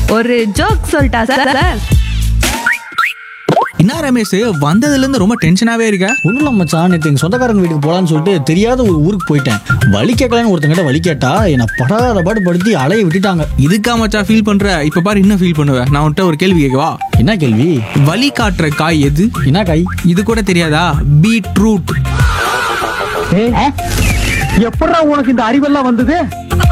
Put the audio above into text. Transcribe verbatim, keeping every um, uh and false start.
ஒரு ஜோக் சொல்லிட்டா sir sir. என்ன ரமேஷ், வந்ததுல இருந்து ரொம்ப டென்ஷனாவே இருக்க? ஒன்றும் இல்லை மச்சான், நேற்று எங்கள் சொந்தக்காரங்க வீட்டுக்கு போகலான்னு சொல்லிட்டு தெரியாத ஒரு ஊருக்கு போயிட்டேன். வழி கேட்கலான்னு ஒருத்தங்கிட்ட வழி கேட்டா என்னை படாத பாடு படுத்தி அலைய விட்டுட்டாங்க. இதுக்கா மச்சான் ஃபீல் பண்ற? இப்ப பாரு இன்னும் ஃபீல் பண்ணுவேன். நான் உன்கிட்ட ஒரு கேள்வி கேட்கவா? என்ன கேள்வி? வழி காட்டுற காய் எது? என்ன காய்? இது கூட தெரியாதா? பீட்ரூட். எப்படா உனக்கு இந்த அறிவெல்லாம் வந்தது?